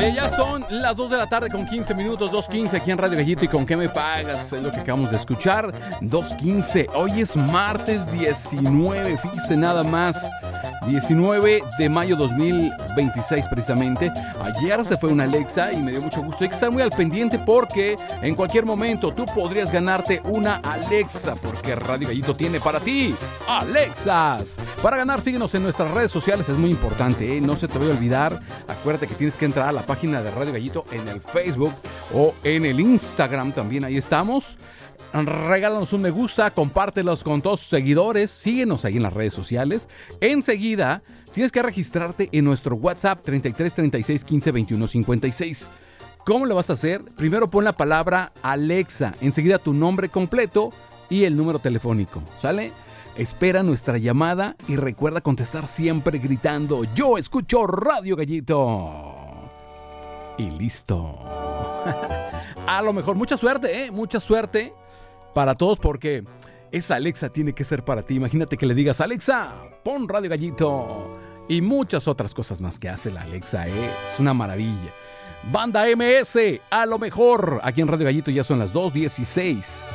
Ya son las 2 de la tarde con 15 minutos, 2:15 aquí en Radio Gallito. ¿Y con qué me pagas? Es lo que acabamos de escuchar, 2:15. Hoy es martes 19, fíjese nada más, 19 de mayo 2026 precisamente. Ayer se fue una Alexa y me dio mucho gusto. Hay que estar muy al pendiente porque en cualquier momento tú podrías ganarte una Alexa, porque Radio Gallito tiene para ti Alexas. Para ganar, síguenos en nuestras redes sociales, es muy importante, ¿eh? No se te vaya a olvidar. Acuérdate que tienes que entrar a la página de Radio Gallito en el Facebook o en el Instagram, también ahí estamos. Regálanos un me gusta, compártelos con todos tus seguidores, síguenos ahí en las redes sociales. Enseguida tienes que registrarte en nuestro WhatsApp 33 36 15 21 56. ¿Cómo lo vas a hacer? Primero pon la palabra Alexa, enseguida tu nombre completo y el número telefónico, ¿sale? Espera nuestra llamada y recuerda contestar siempre gritando: yo escucho Radio Gallito. Y listo. A lo mejor, mucha suerte, mucha suerte para todos, porque esa Alexa tiene que ser para ti. Imagínate que le digas: Alexa, pon Radio Gallito. Y muchas otras cosas más que hace la Alexa, es una maravilla. Banda MS, a lo mejor. Aquí en Radio Gallito ya son las 2:16.